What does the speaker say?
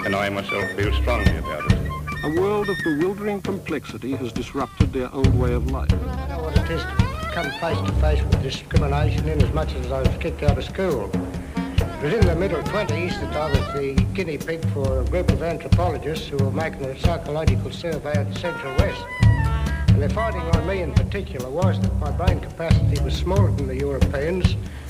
and I myself feel strongly about it. A world of bewildering complexity has disrupted their old way of life. I know what it is to come face to face with discrimination in as much as I was kicked out of school. It was in the middle 20s that I was the guinea pig for a group of anthropologists who were making a psychological survey of the Central West. And their finding on me in particular was that my brain capacity was smaller than the Europeans,